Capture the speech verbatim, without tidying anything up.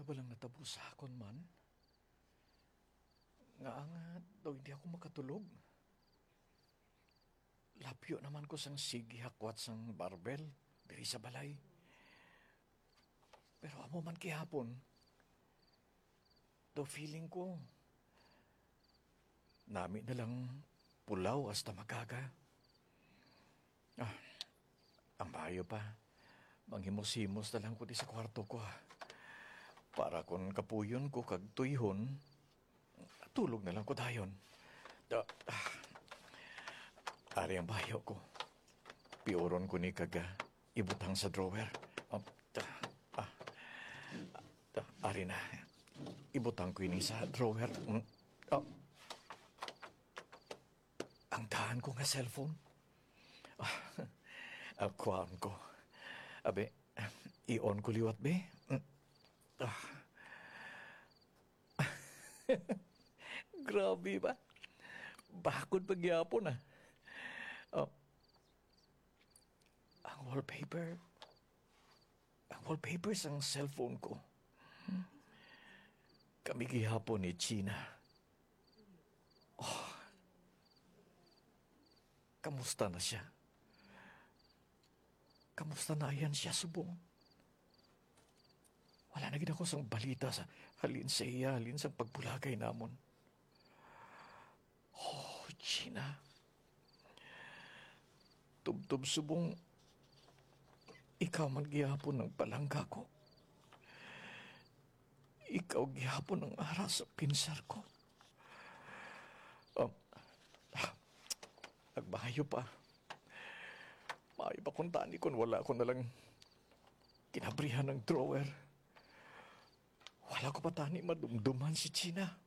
Ano ba lang natabo sa akon man? Nga nga daw hindi ako makatulog. Lapyo naman ko sang sige hakwat sang barbel diri sa balay. Pero amo man kihapon, daw feeling ko, nami na lang pulaw hasta magaga. Ah, ang bayo pa. Manghimos-himos na lang ko di sa kwarto ko. ah. Para kung kapuyon ko kag tuyhon, tulog na lang ko dayon. Ah, ah, ari ang bayo ko. Pioron ko ni kaga ibutang sa drawer. Ah, ah, ah, ah, ari na. Ibutang ko ini sa drawer. Mm, ah, ang daan ko nga cellphone. Ah, akuan ko. Abe, i-on ko liwat be. Mm, ah. Grabe ba? Bakod pagyapon ah. Oh, ang wallpaper. Ang wallpaper sa cellphone ko. Kami gihapon ni China. Oh, kamusta na siya? Kamusta na yan siya, subong? Wala na gid ako sang balita sa halin sa iya, halin sa pagbulagay namon. Oh, China. Tubtob subong, ikaw man gihapon ng palangga ko. Ikaw gihapon ng ara sa pinsar ko. Um, ah, nagbahayo pa. Maayo pa kung tani kung wala ko nalang kinabrihan ng drawer. Wala ko pa tani madumduman si China.